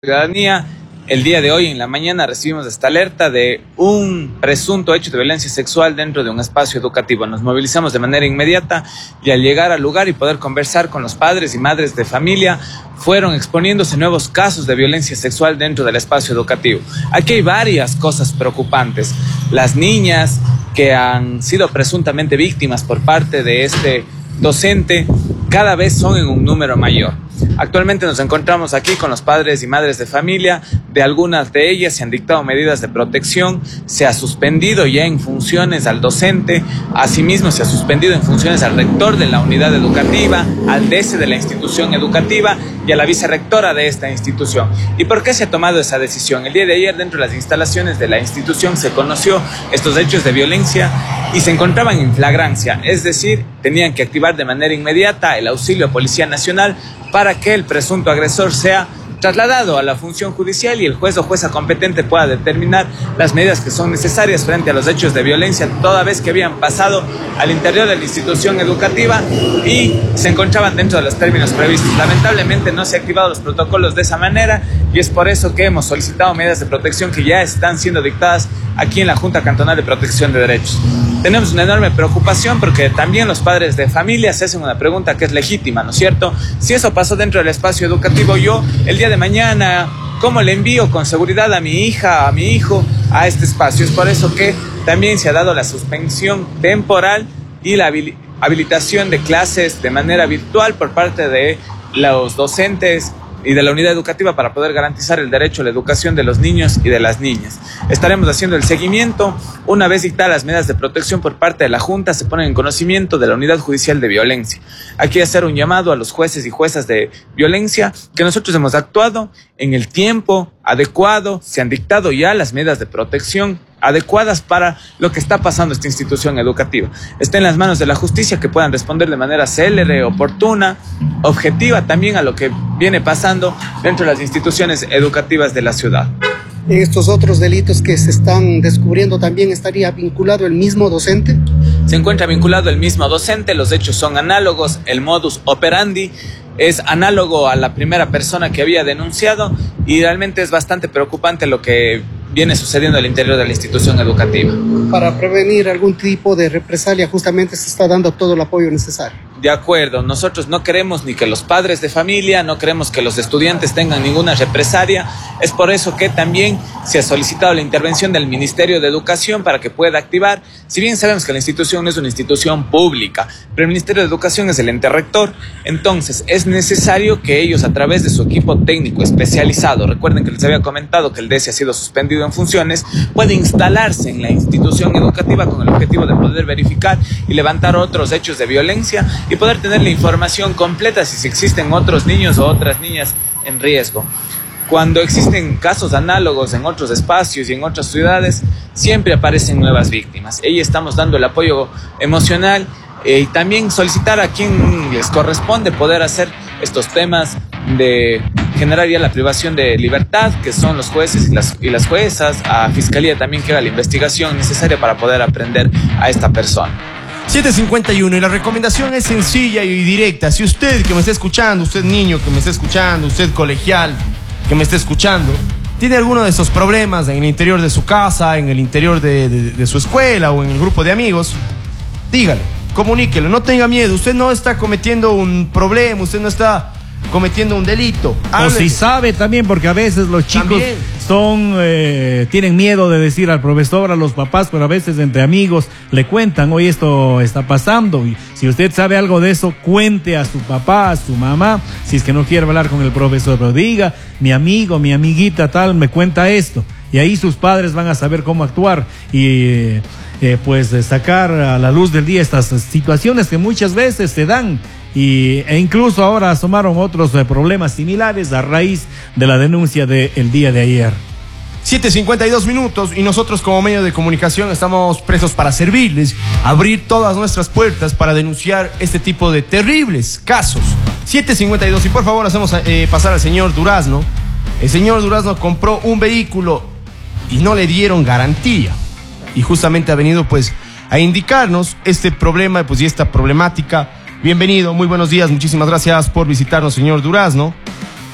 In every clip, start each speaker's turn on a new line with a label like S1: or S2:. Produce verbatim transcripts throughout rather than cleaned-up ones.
S1: Ciudadanía, el día de hoy en la mañana recibimos esta alerta de un presunto hecho de violencia sexual dentro de un espacio educativo. Nos movilizamos de manera inmediata y al llegar al lugar y poder conversar con los padres y madres de familia, fueron exponiéndose nuevos casos de violencia sexual dentro del espacio educativo. Aquí hay varias cosas preocupantes. Las niñas que han sido presuntamente víctimas por parte de este docente cada vez son en un número mayor. Actualmente nos encontramos aquí con los padres y madres de familia. De algunas de ellas se han dictado medidas de protección, se ha suspendido ya en funciones al docente, asimismo se ha suspendido en funciones al rector de la unidad educativa, al D C de la institución educativa y a la vicerrectora de esta institución. ¿Y por qué se ha tomado esa decisión? El día de ayer, dentro de las instalaciones de la institución, se conoció estos hechos de violencia y se encontraban en flagrancia, es decir, tenían que activar de manera inmediata el auxilio de Policía Nacional para que el presunto agresor sea trasladado a la función judicial y el juez o jueza competente pueda determinar las medidas que son necesarias frente a los hechos de violencia, toda vez que habían pasado al interior de la institución educativa y se encontraban dentro de los términos previstos. Lamentablemente no se han activado los protocolos de esa manera y es por eso que hemos solicitado medidas de protección que ya están siendo dictadas aquí en la Junta Cantonal de Protección de Derechos. Tenemos una enorme preocupación porque también los padres de familia se hacen una pregunta que es legítima, ¿no es cierto? Si eso pasó dentro del espacio educativo, yo el día de mañana, ¿cómo le envío con seguridad a mi hija, a mi hijo, a este espacio? Es por eso que también se ha dado la suspensión temporal y la habilitación de clases de manera virtual por parte de los docentes y de la unidad educativa para poder garantizar el derecho a la educación de los niños y de las niñas. Estaremos haciendo el seguimiento. Una vez dictadas las medidas de protección por parte de la Junta, se ponen en conocimiento de la Unidad Judicial de Violencia. Aquí hacer un llamado a los jueces y juezas de violencia que nosotros hemos actuado en el tiempo adecuado, se han dictado ya las medidas de protección adecuadas para lo que está pasando en esta institución educativa. Está en las manos de la justicia que puedan responder de manera célere, oportuna, objetiva también a lo que viene pasando dentro de las instituciones educativas de la ciudad.
S2: En estos otros delitos que se están descubriendo, ¿también estaría vinculado el mismo docente?
S1: Se encuentra vinculado el mismo docente, los hechos son análogos, el modus operandi es análogo a la primera persona que había denunciado y realmente es bastante preocupante lo que viene sucediendo al interior de la institución educativa.
S2: Para prevenir algún tipo de represalia, justamente se está dando todo el apoyo necesario.
S1: De acuerdo, nosotros no queremos ni que los padres de familia, no queremos que los estudiantes tengan ninguna represalia. Es por eso que también se ha solicitado la intervención del Ministerio de Educación para que pueda activar. Si bien sabemos que la institución no es una institución pública, pero el Ministerio de Educación es el ente rector, entonces es necesario que ellos, a través de su equipo técnico especializado, recuerden que les había comentado que el D C ha sido suspendido en funciones, puede instalarse en la institución educativa con el objetivo de poder verificar y levantar otros hechos de violencia y poder tener la información completa si existen otros niños o otras niñas en riesgo. Cuando existen casos análogos en otros espacios y en otras ciudades, siempre aparecen nuevas víctimas. Ahí estamos dando el apoyo emocional eh, y también solicitar a quien les corresponde poder hacer estos temas de generar ya la privación de libertad, que son los jueces y las, y las juezas, a Fiscalía también que haga la investigación necesaria para poder aprender a esta persona.
S3: siete cincuenta y uno, y la recomendación es sencilla y directa. Si usted que me está escuchando, usted niño que me está escuchando, usted colegial que me está escuchando, tiene alguno de estos problemas en el interior de su casa, en el interior de, de, de su escuela o en el grupo de amigos, dígale, comuníquelo, no tenga miedo. Usted no está cometiendo un problema, usted no está cometiendo un delito.
S4: Hable. O si sabe también, porque a veces los chicos también son eh, tienen miedo de decir al profesor, a los papás, pero a veces entre amigos le cuentan, hoy esto está pasando, y si usted sabe algo de eso, cuente a su papá, a su mamá, si es que no quiere hablar con el profesor, pero diga, mi amigo, mi amiguita tal, me cuenta esto, y ahí sus padres van a saber cómo actuar y eh, eh, pues sacar a la luz del día estas situaciones que muchas veces se dan. Y, e incluso ahora asomaron otros eh, problemas similares a raíz de la denuncia del día de ayer.
S3: siete cincuenta y dos minutos y nosotros como medio de comunicación estamos prestos para servirles, abrir todas nuestras puertas para denunciar este tipo de terribles casos. siete cincuenta y dos y por favor hacemos eh, pasar al señor Durazno. El señor Durazno compró un vehículo y no le dieron garantía y justamente ha venido pues a indicarnos este problema pues y esta problemática. Bienvenido, muy buenos días, muchísimas gracias por visitarnos, señor Durazno.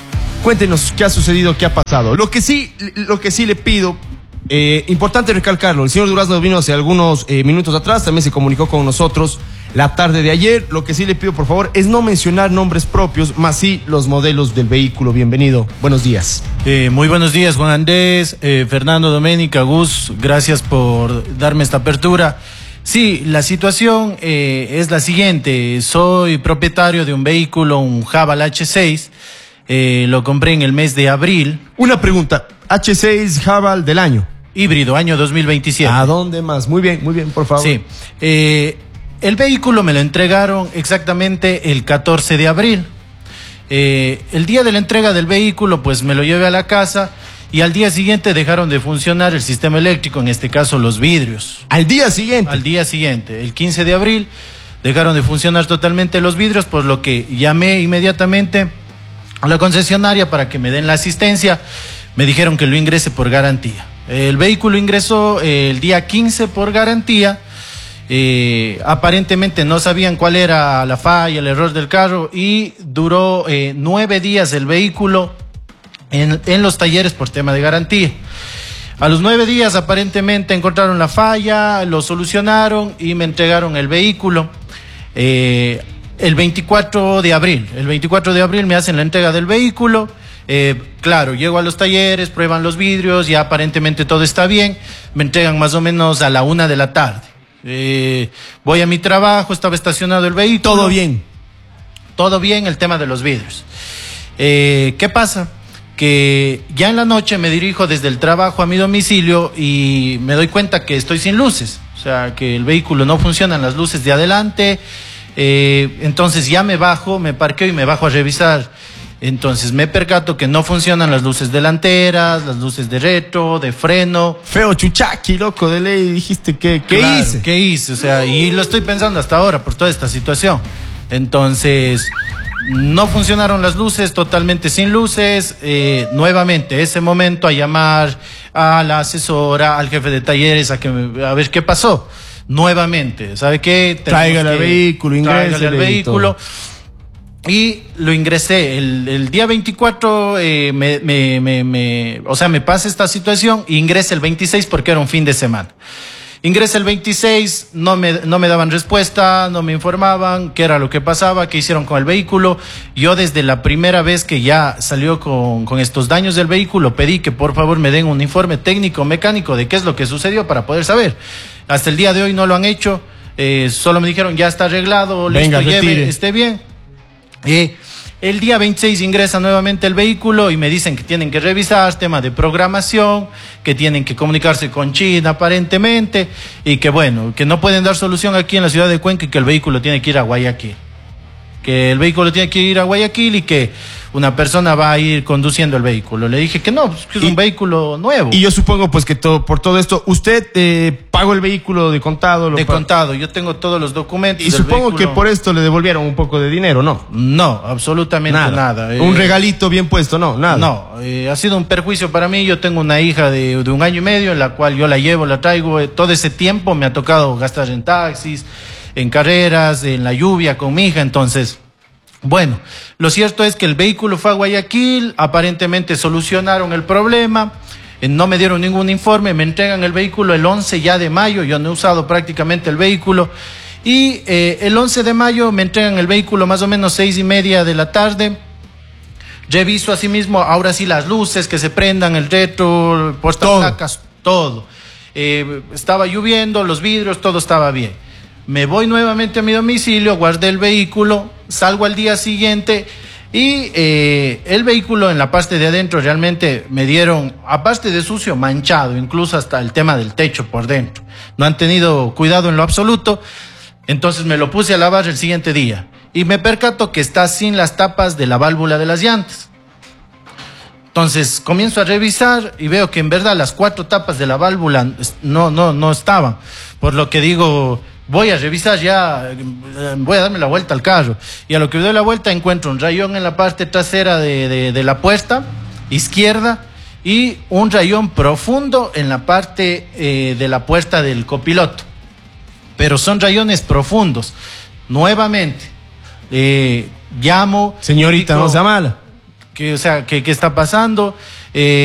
S3: Cuéntenos qué ha sucedido, qué ha pasado. Lo que sí, lo que sí le pido, eh, importante recalcarlo, el señor Durazno vino hace algunos eh, minutos atrás, también se comunicó con nosotros la tarde de ayer. Lo que sí le pido, por favor, es no mencionar nombres propios, más sí los modelos del vehículo. Bienvenido, buenos días.
S5: Eh, muy buenos días, Juan Andrés, eh, Fernando, Doménica, Gus, gracias por darme esta apertura. Sí, la situación eh, es la siguiente. Soy propietario de un vehículo, un Haval H seis, eh, lo compré en el mes de abril.
S3: Una pregunta, H seis Haval del año.
S5: Híbrido, año dos mil veintisiete.
S3: ¿A dónde más? Muy bien, muy bien, por favor.
S5: Sí, eh, el vehículo me lo entregaron exactamente el catorce de abril. Eh, el día de la entrega del vehículo, pues me lo llevé a la casa y al día siguiente dejaron de funcionar el sistema eléctrico, en este caso los vidrios.
S3: ¿Al día siguiente?
S5: Al día siguiente, el quince de abril, dejaron de funcionar totalmente los vidrios, por lo que llamé inmediatamente a la concesionaria para que me den la asistencia. Me dijeron que lo ingrese por garantía. El vehículo ingresó el día quince por garantía. Eh, aparentemente no sabían cuál era la falla, el error del carro, y duró eh, nueve días el vehículo en, en los talleres por tema de garantía. A los nueve días aparentemente encontraron la falla, lo solucionaron y me entregaron el vehículo eh, el veinticuatro de abril. El veinticuatro de abril me hacen la entrega del vehículo. Eh, claro, llego a los talleres, prueban los vidrios, ya aparentemente todo está bien. Me entregan más o menos a la una de la tarde. Eh, voy a mi trabajo, estaba estacionado el vehículo.
S3: Todo bien.
S5: Todo bien, el tema de los vidrios. Eh, ¿Qué pasa? Que ya en la noche me dirijo desde el trabajo a mi domicilio y me doy cuenta que estoy sin luces. O sea, que el vehículo no funcionan las luces de adelante. Eh, entonces ya me bajo, me parqueo y me bajo a revisar. Entonces me percato que no funcionan las luces delanteras, las luces de retro, de freno.
S3: Feo chuchaqui, loco, de ley, dijiste que, ¿qué
S5: Claro,
S3: hice?
S5: ¿Qué hice? O sea, y lo estoy pensando hasta ahora por toda esta situación. Entonces, no funcionaron las luces, totalmente sin luces. Eh, nuevamente, ese momento a llamar a la asesora, al jefe de talleres, a, que me, a ver qué pasó. Nuevamente, ¿sabe qué?
S3: Tráigale al vehículo, ingrésele
S5: al vehículo. Y lo ingresé el, el día veinticuatro, eh, me, me, me, me, o sea, me pasa esta situación y ingresé el veintiséis porque era un fin de semana. Ingresé el veintiséis, no me, no me daban respuesta, no me informaban qué era lo que pasaba, qué hicieron con el vehículo. Yo desde la primera vez que ya salió con, con estos daños del vehículo, pedí que por favor me den un informe técnico, mecánico de qué es lo que sucedió para poder saber. Hasta el día de hoy no lo han hecho, eh, solo me dijeron ya está arreglado,
S3: Venga,
S5: listo,
S3: retire.
S5: lleve, esté bien. Eh, el día veintiséis ingresa nuevamente el vehículo y me dicen que tienen que revisar tema de programación, que tienen que comunicarse con China aparentemente y que bueno, que no pueden dar solución aquí en la ciudad de Cuenca y que el vehículo tiene que ir a Guayaquil. Que el vehículo tiene que ir a Guayaquil y que una persona va a ir conduciendo el vehículo. Le dije que no, que es
S3: Y-
S5: un vehículo nuevo.
S3: Y yo supongo pues que todo, por todo esto, usted eh, pagó el vehículo de contado. Lo
S5: de
S3: pa-
S5: contado, yo tengo todos los documentos.
S3: Y
S5: del
S3: supongo
S5: vehículo.
S3: que por esto le devolvieron un poco de dinero, ¿no?
S5: No, absolutamente nada. Eh,
S3: Un regalito bien puesto, no, nada.
S5: No, eh, ha sido un perjuicio para mí. Yo tengo una hija de, de un año y medio en la cual yo la llevo, la traigo. eh, todo ese tiempo me ha tocado gastar en taxis, en carreras, en la lluvia con mi hija. Entonces, bueno, lo cierto es que el vehículo fue a Guayaquil, aparentemente solucionaron el problema. eh, No me dieron ningún informe, me entregan el vehículo el once ya de mayo, yo no he usado prácticamente el vehículo. Y eh, el once de mayo me entregan el vehículo más o menos seis y media de la tarde. Reviso asimismo, ahora sí las luces que se prendan, el retro, portaplacas, todo. Eh, estaba lloviendo, los vidrios, todo estaba bien. Me voy nuevamente a mi domicilio, guardé el vehículo, salgo al día siguiente y eh, el vehículo en la parte de adentro realmente me dieron, aparte de sucio, manchado, incluso hasta el tema del techo por dentro. No han tenido cuidado en lo absoluto, entonces me lo puse a lavar el siguiente día y me percato que está sin las tapas de la válvula de las llantas. Entonces comienzo a revisar y veo que en verdad las cuatro tapas de la válvula no, no, no estaban, por lo que digo, voy a revisar ya, eh, voy a darme la vuelta al carro. Y a lo que doy la vuelta encuentro un rayón en la parte trasera de, de, de la puerta izquierda y un rayón profundo en la parte eh, de la puerta del copiloto. Pero son rayones profundos. Nuevamente, eh, llamo...
S3: Señorita,
S5: digo,
S3: no sea mala.
S5: que, o sea, qué, qué está pasando. Eh,